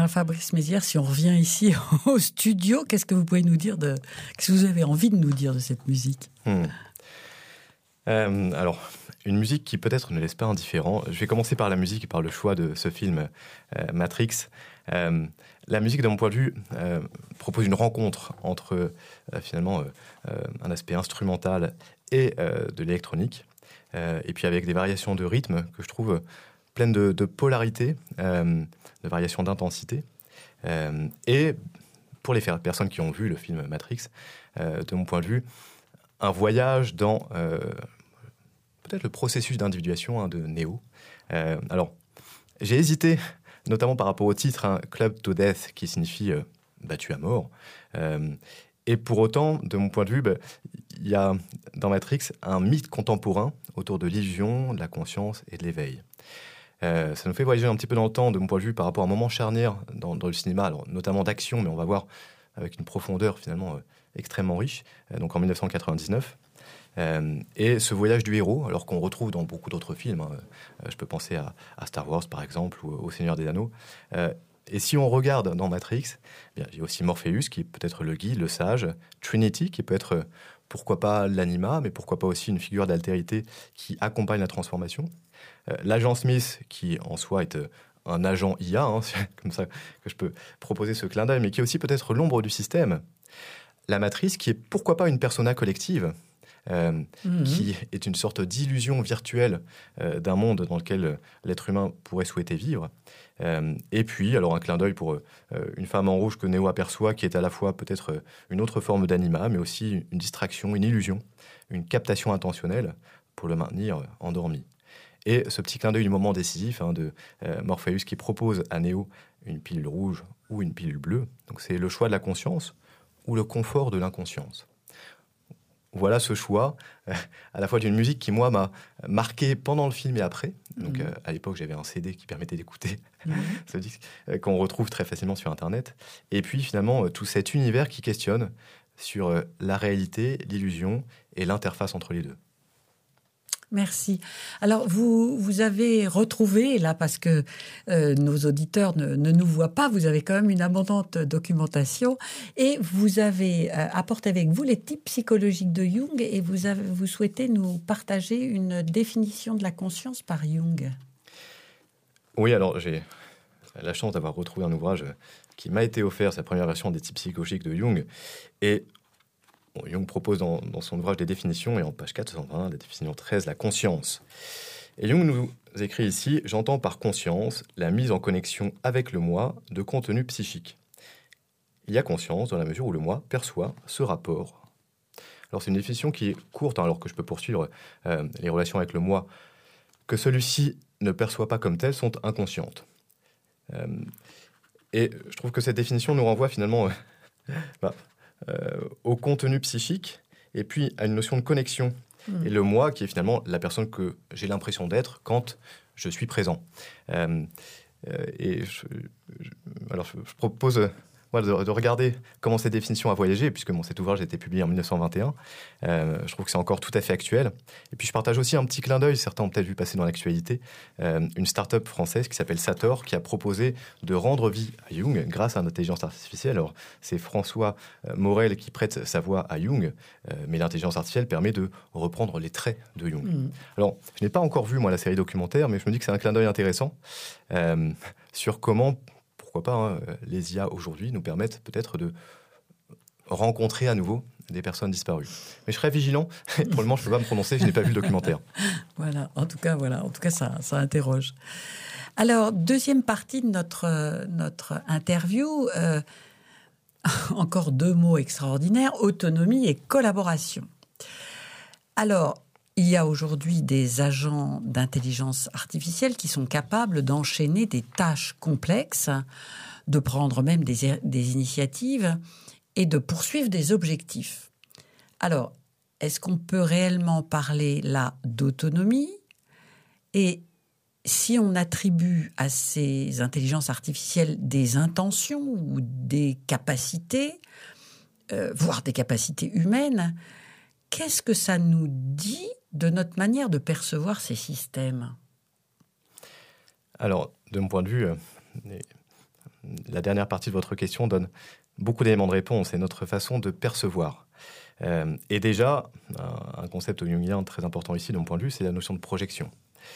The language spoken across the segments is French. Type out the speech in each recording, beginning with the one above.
Fabrice Mézières, si on revient ici au studio, qu'est-ce que vous pouvez nous dire qu'est-ce que vous avez envie de nous dire de cette musique? Alors, une musique qui peut-être ne laisse pas indifférent. Je vais commencer par la musique et par le choix de ce film Matrix. La musique, de mon point de vue, propose une rencontre entre finalement un aspect instrumental et de l'électronique, et puis avec des variations de rythme que je trouve pleines de polarité, de variations d'intensité. Et pour les personnes qui ont vu le film Matrix, de mon point de vue, un voyage dans peut-être le processus d'individuation de Neo. Alors, j'ai hésité, notamment par rapport au titre, Club to Death, qui signifie battu à mort. Et pour autant, de mon point de vue, il y a dans Matrix un mythe contemporain autour de l'illusion, de la conscience et de l'éveil. Ça nous fait voyager un petit peu dans le temps, de mon point de vue, par rapport à un moment charnière dans le cinéma, alors, notamment d'action, mais on va voir avec une profondeur finalement extrêmement riche, donc en 1999. Et ce voyage du héros, alors qu'on retrouve dans beaucoup d'autres films, je peux penser à Star Wars par exemple, ou au Seigneur des Anneaux. Et si on regarde dans Matrix, il y a aussi Morpheus qui est peut-être le guide, le sage, Trinity qui peut être pourquoi pas l'anima, mais pourquoi pas aussi une figure d'altérité qui accompagne la transformation. L'agent Smith qui en soi est un agent IA, c'est comme ça que je peux proposer ce clin d'œil, mais qui est aussi peut-être l'ombre du système. La matrice qui est pourquoi pas une persona collective, qui est une sorte d'illusion virtuelle d'un monde dans lequel l'être humain pourrait souhaiter vivre. Et puis, alors un clin d'œil pour une femme en rouge que Neo aperçoit, qui est à la fois peut-être une autre forme d'anima, mais aussi une distraction, une illusion, une captation intentionnelle pour le maintenir endormi. Et ce petit clin d'œil du moment décisif de Morpheus qui propose à Neo une pilule rouge ou une pilule bleue. Donc c'est le choix de la conscience ou le confort de l'inconscience. Voilà ce choix, à la fois d'une musique qui, moi, m'a marqué pendant le film et après. Donc, à l'époque, j'avais un CD qui permettait d'écouter ce disque, qu'on retrouve très facilement sur Internet. Et puis, finalement, tout cet univers qui questionne sur la réalité, l'illusion et l'interface entre les deux. Merci. Alors, vous avez retrouvé, là, parce que nos auditeurs ne nous voient pas, vous avez quand même une abondante documentation, et vous avez apporté avec vous les types psychologiques de Jung, et vous souhaitez nous partager une définition de la conscience par Jung. Oui, alors j'ai la chance d'avoir retrouvé un ouvrage qui m'a été offert, sa première version des types psychologiques de Jung, et Jung propose dans son ouvrage des définitions, et en page 420, la définition 13, la conscience. Et Jung nous écrit ici « J'entends par conscience la mise en connexion avec le moi de contenu psychique. Il y a conscience dans la mesure où le moi perçoit ce rapport. » Alors c'est une définition qui est courte, alors que je peux poursuivre les relations avec le moi, que celui-ci ne perçoit pas comme telles sont inconscientes. Et je trouve que cette définition nous renvoie finalement au contenu psychique et puis à une notion de connexion. Et le moi qui est finalement la personne que j'ai l'impression d'être quand je suis présent. Et je propose de regarder comment cette définition a voyagé, puisque cet ouvrage a été publié en 1921. Je trouve que c'est encore tout à fait actuel. Et puis je partage aussi un petit clin d'œil, certains ont peut-être vu passer dans l'actualité, une start-up française qui s'appelle Sator, qui a proposé de rendre vie à Jung grâce à l'intelligence artificielle. Alors c'est François Morel qui prête sa voix à Jung, mais l'intelligence artificielle permet de reprendre les traits de Jung. Alors je n'ai pas encore vu moi la série documentaire, mais je me dis que c'est un clin d'œil intéressant sur comment, pourquoi pas, les IA aujourd'hui nous permettent peut-être de rencontrer à nouveau des personnes disparues. Mais je serai vigilant. Pour le moment, je ne peux pas me prononcer, je n'ai pas vu le documentaire. Voilà, en tout cas, ça interroge. Alors, deuxième partie de notre interview, encore deux mots extraordinaires, autonomie et collaboration. Alors, il y a aujourd'hui des agents d'intelligence artificielle qui sont capables d'enchaîner des tâches complexes, de prendre même des initiatives et de poursuivre des objectifs. Alors, est-ce qu'on peut réellement parler là d'autonomie? Et si on attribue à ces intelligences artificielles des intentions ou des capacités, voire des capacités humaines, qu'est-ce que ça nous dit de notre manière de percevoir ces systèmes? Alors, de mon point de vue, la dernière partie de votre question donne beaucoup d'éléments de réponse, c'est notre façon de percevoir. Et déjà, un concept jungien très important ici, de mon point de vue, c'est la notion de projection.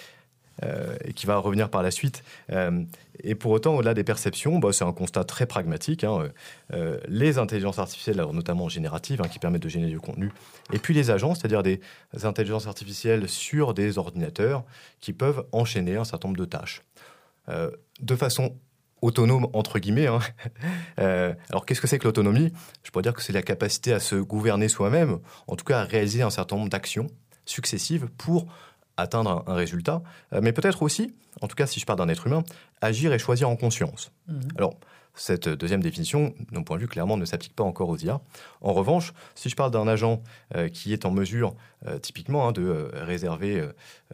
Et qui va revenir par la suite. Et pour autant, au-delà des perceptions, c'est un constat très pragmatique. Les intelligences artificielles, alors notamment génératives, qui permettent de générer du contenu, et puis les agents, c'est-à-dire des intelligences artificielles sur des ordinateurs qui peuvent enchaîner un certain nombre de tâches. De façon autonome, entre guillemets. Alors, qu'est-ce que c'est que l'autonomie ? Je pourrais dire que c'est la capacité à se gouverner soi-même, en tout cas à réaliser un certain nombre d'actions successives pour atteindre un résultat, mais peut-être aussi, en tout cas si je parle d'un être humain, agir et choisir en conscience. Alors, cette deuxième définition, de mon point de vue, clairement ne s'applique pas encore aux IA. En revanche, si je parle d'un agent qui est en mesure, typiquement, de réserver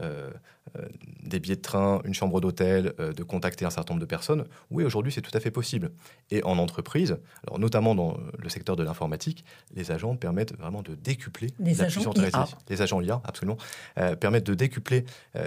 des billets de train, une chambre d'hôtel, de contacter un certain nombre de personnes, oui, aujourd'hui, c'est tout à fait possible. Et en entreprise, alors notamment dans le secteur de l'informatique, les agents permettent vraiment de décupler la puissance réalisée. Les agents IA, absolument, permettent de décupler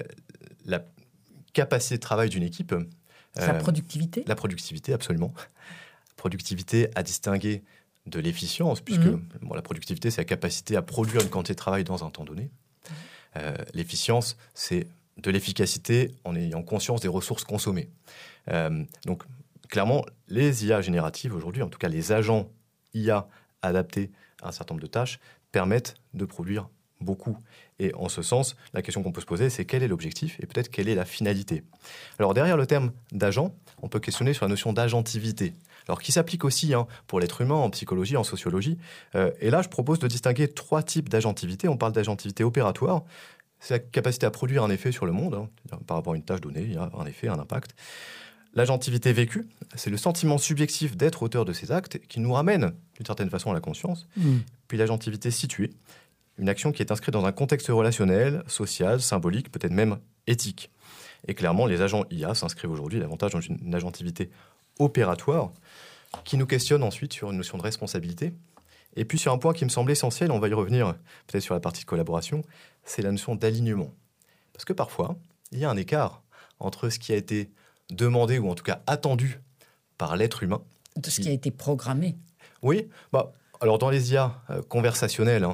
la capacité de travail d'une équipe. Sa productivité ? La productivité, absolument. Productivité à distinguer de l'efficience, puisque la productivité, c'est la capacité à produire une quantité de travail dans un temps donné. L'efficience, c'est de l'efficacité en ayant conscience des ressources consommées. Donc, clairement, les IA génératives aujourd'hui, en tout cas les agents IA adaptés à un certain nombre de tâches, permettent de produire beaucoup. Et en ce sens, la question qu'on peut se poser, c'est quel est l'objectif et peut-être quelle est la finalité. Alors derrière le terme d'agent, on peut questionner sur la notion d'agentivité, alors qui s'applique aussi pour l'être humain en psychologie, en sociologie. Et là, je propose de distinguer 3 types d'agentivité. On parle d'agentivité opératoire, c'est la capacité à produire un effet sur le monde. Par rapport à une tâche donnée, il y a un effet, un impact. L'agentivité vécue, c'est le sentiment subjectif d'être auteur de ces actes qui nous ramène d'une certaine façon à la conscience. Puis l'agentivité située, une action qui est inscrite dans un contexte relationnel, social, symbolique, peut-être même éthique. Et clairement, les agents IA s'inscrivent aujourd'hui davantage dans une agentivité opératoire qui nous questionne ensuite sur une notion de responsabilité. Et puis sur un point qui me semble essentiel, on va y revenir peut-être sur la partie de collaboration, c'est la notion d'alignement. Parce que parfois, il y a un écart entre ce qui a été demandé ou en tout cas attendu par l'être humain. De ce qui a été programmé. Oui, alors dans les IA conversationnelles,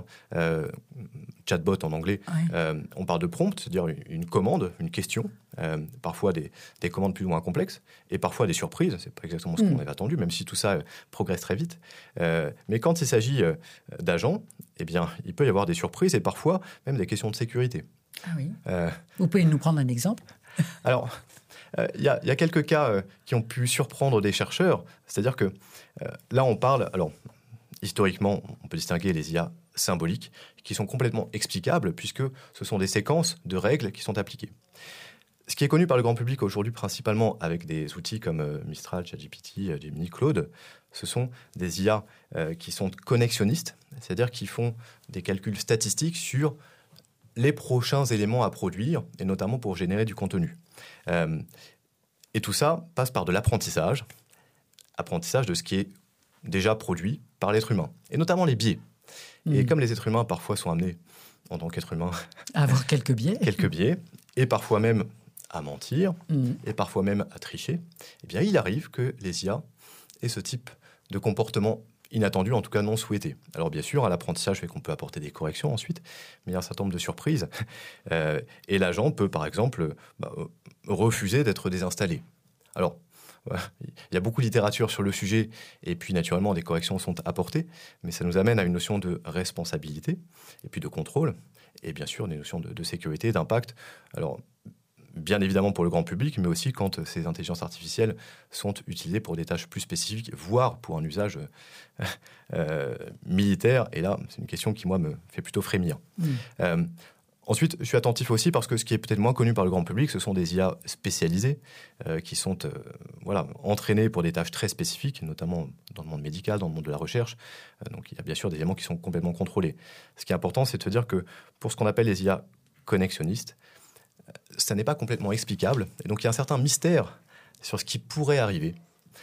chatbot en anglais, on parle de prompt, c'est-à-dire une commande, une question, parfois des commandes plus ou moins complexes, et parfois des surprises, c'est pas exactement ce qu'on avait attendu, même si tout ça progresse très vite. Mais quand il s'agit d'agents, eh bien, il peut y avoir des surprises et parfois même des questions de sécurité. Ah oui. Vous pouvez nous prendre un exemple ? Alors, il y a quelques cas qui ont pu surprendre des chercheurs, c'est-à-dire que là on parle... Alors, historiquement, on peut distinguer les IA symboliques qui sont complètement explicables puisque ce sont des séquences de règles qui sont appliquées. Ce qui est connu par le grand public aujourd'hui principalement avec des outils comme Mistral, ChatGPT, Gemini, Claude, ce sont des IA qui sont connexionnistes, c'est-à-dire qui font des calculs statistiques sur les prochains éléments à produire et notamment pour générer du contenu. Et tout ça passe par de l'apprentissage de ce qui est déjà produit par l'être humain, et notamment les biais. Et comme les êtres humains parfois sont amenés, en tant qu'être humain, à avoir quelques biais, et parfois même à mentir, et parfois même à tricher, eh bien il arrive que les IA aient ce type de comportement inattendu, en tout cas non souhaité. Alors bien sûr, l'apprentissage fait qu'on peut apporter des corrections ensuite, mais il y a un certain nombre de surprises. Et l'agent peut par exemple refuser d'être désinstallé. Alors, il y a beaucoup de littérature sur le sujet, et puis naturellement des corrections sont apportées, mais ça nous amène à une notion de responsabilité, et puis de contrôle, et bien sûr des notions de sécurité, d'impact. Alors, bien évidemment pour le grand public, mais aussi quand ces intelligences artificielles sont utilisées pour des tâches plus spécifiques, voire pour un usage militaire, et là, c'est une question qui, moi, me fait plutôt frémir. Ensuite, je suis attentif aussi parce que ce qui est peut-être moins connu par le grand public, ce sont des IA spécialisées qui sont entraînées pour des tâches très spécifiques, notamment dans le monde médical, dans le monde de la recherche. Donc il y a bien sûr des éléments qui sont complètement contrôlés. Ce qui est important, c'est de se dire que pour ce qu'on appelle les IA connexionnistes, ça n'est pas complètement explicable. Et donc il y a un certain mystère sur ce qui pourrait arriver.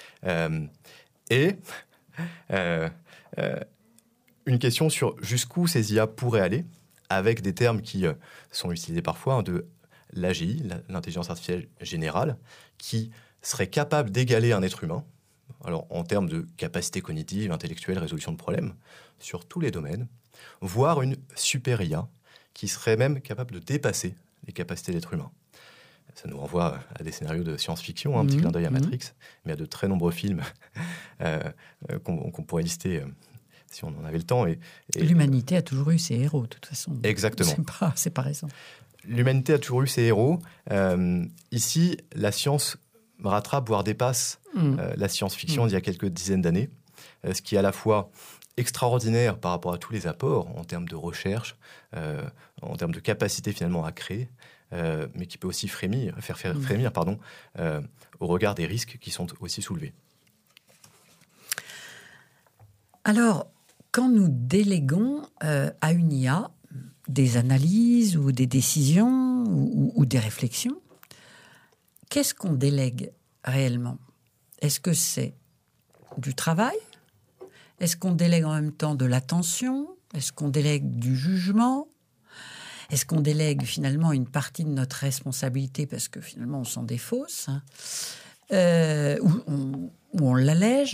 Une question sur jusqu'où ces IA pourraient aller, avec des termes qui sont utilisés parfois, de l'AGI, l'intelligence artificielle générale, qui serait capable d'égaler un être humain, alors en termes de capacité cognitive, intellectuelle, résolution de problèmes, sur tous les domaines, voire une super IA qui serait même capable de dépasser les capacités de l'être humain. Ça nous renvoie à des scénarios de science-fiction, un petit clin d'œil à Matrix, mais à de très nombreux films qu'on pourrait lister si on en avait le temps. Et l'humanité a toujours eu ses héros, de toute façon. Exactement. C'est pas récent. L'humanité a toujours eu ses héros. Ici, la science rattrape, voire dépasse la science-fiction d'il y a quelques dizaines d'années, ce qui est à la fois extraordinaire par rapport à tous les apports en termes de recherche, en termes de capacité finalement à créer, mais qui peut aussi frémir au regard des risques qui sont aussi soulevés. Alors, quand nous déléguons à une IA des analyses ou des décisions ou des réflexions, qu'est-ce qu'on délègue réellement? Est-ce que c'est du travail? Est-ce qu'on délègue en même temps de l'attention? Est-ce qu'on délègue du jugement? Est-ce qu'on délègue finalement une partie de notre responsabilité parce que finalement on s'en défausse, ou on l'allège?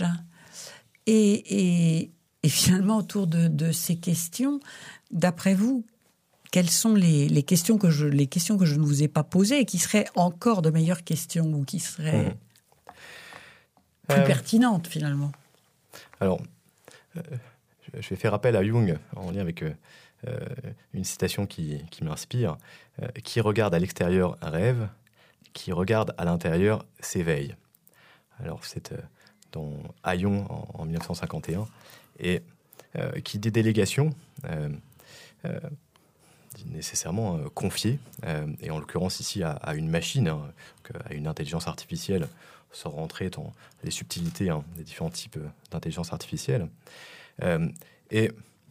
Et finalement, autour de ces questions, d'après vous, quelles sont les questions que je ne vous ai pas posées et qui seraient encore de meilleures questions ou qui seraient plus pertinentes finalement? Alors, je vais faire appel à Jung en lien avec une citation qui m'inspire. Qui regarde à l'extérieur rêve, qui regarde à l'intérieur s'éveille. Alors, c'est dans Aion en 1951. Et qui dit délégation, dit nécessairement confier, et en l'occurrence ici à une machine, à une intelligence artificielle, sans rentrer dans les subtilités des différents types d'intelligence artificielle. Je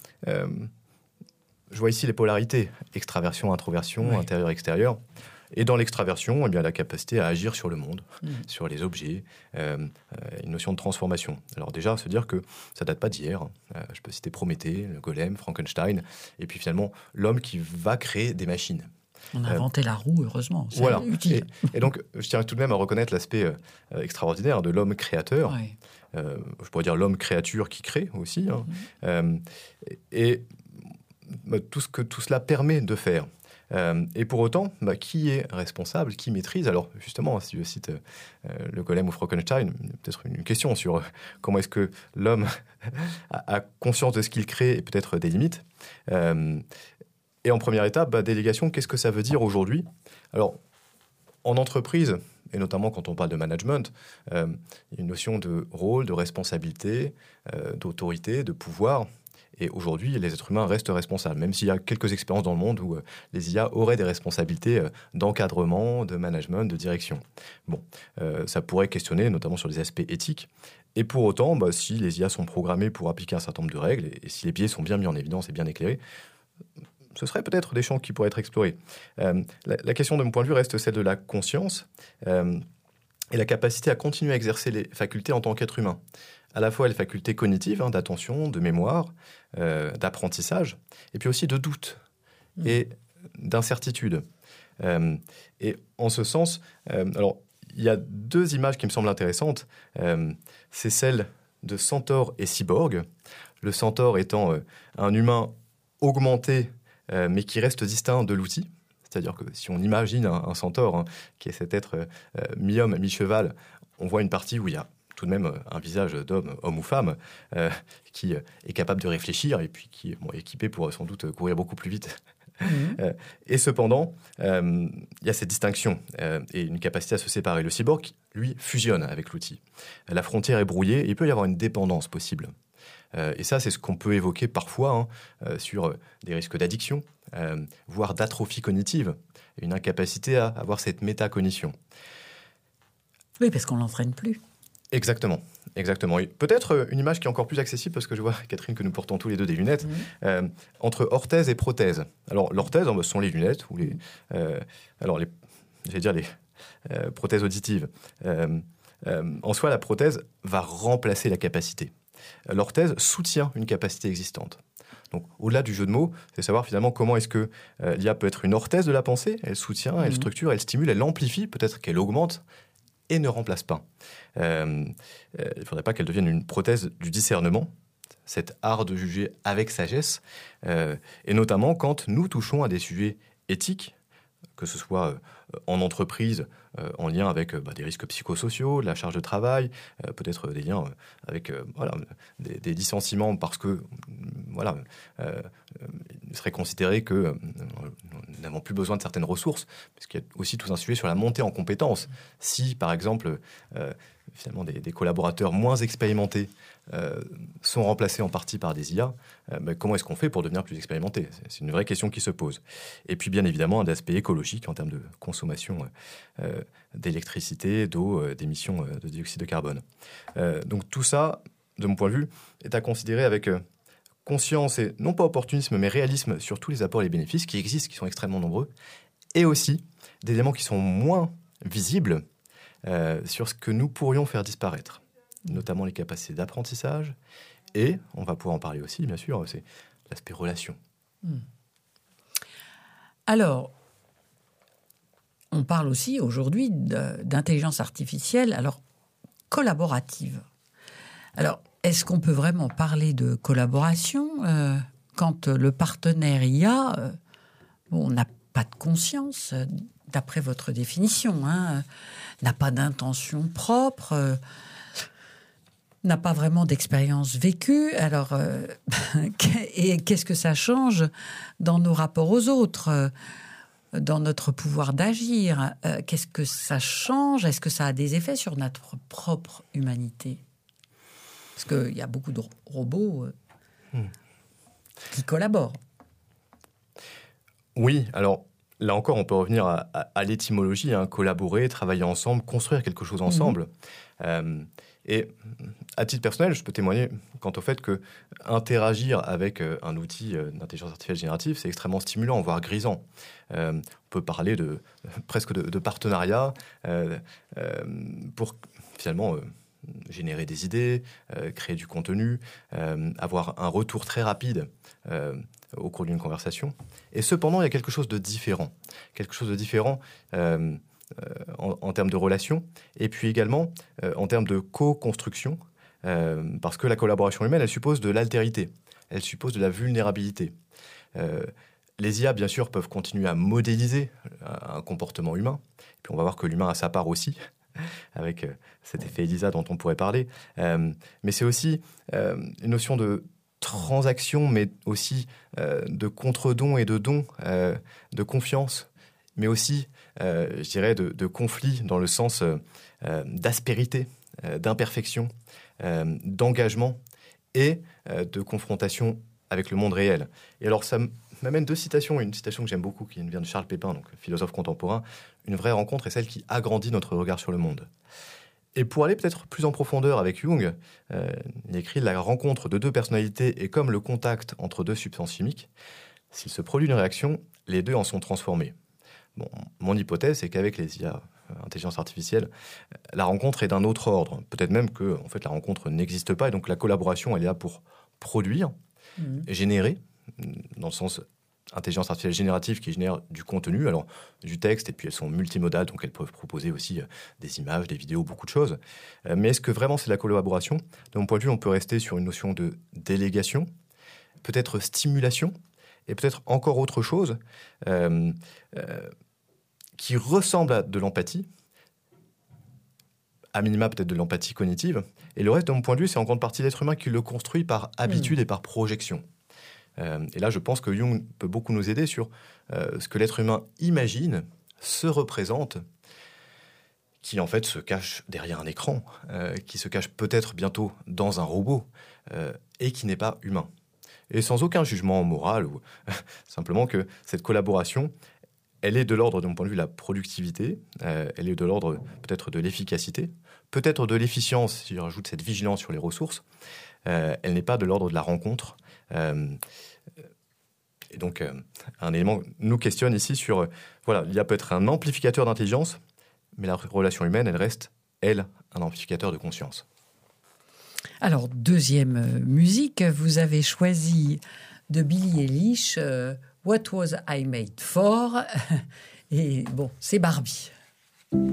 vois ici les polarités, extraversion, introversion, intérieur, extérieur. Et dans l'extraversion, eh bien, la capacité à agir sur le monde, sur les objets, une notion de transformation. Alors déjà, se dire que ça ne date pas d'hier. Je peux citer Prométhée, le golem, Frankenstein, et puis finalement l'homme qui va créer des machines. On a inventé la roue, heureusement. C'est utile. Et donc, je tiens tout de même à reconnaître l'aspect extraordinaire de l'homme créateur. Ouais. Je pourrais dire l'homme créature qui crée aussi. Tout ce que tout cela permet de faire. Et pour autant, qui est responsable, qui maîtrise? Alors justement, si je cite le golem ou Frankenstein, peut-être une question sur comment est-ce que l'homme a conscience de ce qu'il crée et peut-être des limites. Et en première étape, délégation, qu'est-ce que ça veut dire aujourd'hui? Alors, en entreprise, et notamment quand on parle de management, il y a une notion de rôle, de responsabilité, d'autorité, de pouvoir. Et aujourd'hui, les êtres humains restent responsables, même s'il y a quelques expériences dans le monde où les IA auraient des responsabilités d'encadrement, de management, de direction. Bon, ça pourrait questionner, notamment sur des aspects éthiques. Et pour autant, si les IA sont programmées pour appliquer un certain nombre de règles, et si les biais sont bien mis en évidence et bien éclairés, ce seraient peut-être des champs qui pourraient être explorés. La question, de mon point de vue, reste celle de la conscience et la capacité à continuer à exercer les facultés en tant qu'être humain. À la fois les facultés cognitives, d'attention, de mémoire, d'apprentissage, et puis aussi de doute et d'incertitude. Et en ce sens, alors il y a deux images qui me semblent intéressantes. C'est celle de Centaure et Cyborg. Le Centaure étant un humain augmenté, mais qui reste distinct de l'outil. C'est-à-dire que si on imagine un centaure qui est cet être mi-homme, mi-cheval, on voit une partie où il y a tout de même un visage d'homme, homme ou femme, qui est capable de réfléchir et puis qui est équipé pour sans doute courir beaucoup plus vite. Et cependant, il y a cette distinction et une capacité à se séparer. Le cyborg, lui, fusionne avec l'outil. La frontière est brouillée et il peut y avoir une dépendance possible. Et ça, c'est ce qu'on peut évoquer parfois sur des risques d'addiction, voire d'atrophie cognitive, une incapacité à avoir cette métacognition. Oui, parce qu'on ne l'entraîne plus. Exactement. Et peut-être une image qui est encore plus accessible, parce que je vois, Catherine, que nous portons tous les deux des lunettes, entre orthèse et prothèse. Alors, l'orthèse, ce sont les lunettes, ou les prothèses auditives. En soi, la prothèse va remplacer la capacité. L'orthèse soutient une capacité existante. Donc, au-delà du jeu de mots, c'est savoir finalement comment est-ce que l'IA peut être une orthèse de la pensée. Elle soutient, elle structure, elle stimule, elle amplifie, peut-être qu'elle augmente, et ne remplace pas. Il ne faudrait pas qu'elle devienne une prothèse du discernement, cet art de juger avec sagesse, et notamment quand nous touchons à des sujets éthiques, que ce soit en entreprise, en lien avec des risques psychosociaux, de la charge de travail, peut-être des liens avec des licenciements parce que il serait considéré que nous n'avons plus besoin de certaines ressources, parce qu'il y a aussi tout un sujet sur la montée en compétences. Si, par exemple, finalement des collaborateurs moins expérimentés sont remplacés en partie par des IA, comment est-ce qu'on fait pour devenir plus expérimenté ? C'est une vraie question qui se pose. Et puis, bien évidemment, un aspect écologique en termes de consommation d'électricité, d'eau, d'émissions de dioxyde de carbone. Donc tout ça, de mon point de vue, est à considérer avec conscience et non pas opportunisme, mais réalisme sur tous les apports et les bénéfices qui existent, qui sont extrêmement nombreux, et aussi des éléments qui sont moins visibles sur ce que nous pourrions faire disparaître, notamment les capacités d'apprentissage, et, on va pouvoir en parler aussi, bien sûr, c'est l'aspect relation. Alors, on parle aussi aujourd'hui d'intelligence artificielle, alors collaborative. Alors, est-ce qu'on peut vraiment parler de collaboration quand le partenaire IA n'a pas de conscience, d'après votre définition, n'a pas d'intention propre, n'a pas vraiment d'expérience vécue. Alors, et qu'est-ce que ça change dans nos rapports aux autres, dans notre pouvoir d'agir? Qu'est-ce que ça change? Est-ce que ça a des effets sur notre propre humanité? Parce qu'il y a beaucoup de robots qui collaborent. Oui, alors là encore, on peut revenir à l'étymologie, collaborer, travailler ensemble, construire quelque chose ensemble. Et à titre personnel, je peux témoigner quant au fait que interagir avec un outil d'intelligence artificielle générative, c'est extrêmement stimulant, voire grisant. On peut parler presque de partenariat pour finalement générer des idées, créer du contenu, avoir un retour très rapide au cours d'une conversation. Et cependant, il y a quelque chose de différent. Quelque chose de différent en termes de relations, et puis également en termes de co-construction, parce que la collaboration humaine, elle suppose de l'altérité, elle suppose de la vulnérabilité. Les IA, bien sûr, peuvent continuer à modéliser un comportement humain, puis on va voir que l'humain a sa part aussi, avec cet effet ELISA dont on pourrait parler, mais c'est aussi une notion de transaction, mais aussi de contre-don et de don, de confiance, mais aussi, je dirais, de conflit dans le sens d'aspérité, d'imperfection, d'engagement et de confrontation avec le monde réel. Et alors, ça m'amène deux citations. Une citation que j'aime beaucoup, qui vient de Charles Pépin, donc philosophe contemporain. Une vraie rencontre est celle qui agrandit notre regard sur le monde. Et pour aller peut-être plus en profondeur avec Jung, il écrit « La rencontre de deux personnalités est comme le contact entre deux substances chimiques. S'il se produit une réaction, les deux en sont transformés. » Bon, mon hypothèse, c'est qu'avec les IA, intelligence artificielle, la rencontre est d'un autre ordre. Peut-être même que en fait, la rencontre n'existe pas, et donc la collaboration, elle est là pour produire, générer, dans le sens intelligence artificielle générative qui génère du contenu, alors du texte, et puis elles sont multimodales, donc elles peuvent proposer aussi des images, des vidéos, beaucoup de choses. Mais est-ce que vraiment c'est la collaboration ? De mon point de vue, on peut rester sur une notion de délégation, peut-être stimulation, et peut-être encore autre chose qui ressemble à de l'empathie, à minima peut-être de l'empathie cognitive, et le reste, de mon point de vue, c'est en grande partie l'être humain qui le construit par habitude et par projection. Et là, je pense que Jung peut beaucoup nous aider sur ce que l'être humain imagine, se représente, qui en fait se cache derrière un écran, qui se cache peut-être bientôt dans un robot, et qui n'est pas humain. Et sans aucun jugement moral, ou simplement que cette collaboration, elle est de l'ordre, de mon point de vue, de la productivité, elle est de l'ordre peut-être de l'efficacité, peut-être de l'efficience, si je rajoute cette vigilance sur les ressources, elle n'est pas de l'ordre de la rencontre. Et donc, un élément nous questionne ici sur, l'IA peut être un amplificateur d'intelligence, mais la relation humaine, elle reste, elle, un amplificateur de conscience. Alors, deuxième musique, vous avez choisi de Billie Eilish, What Was I Made For ? Et bon, c'est Barbie.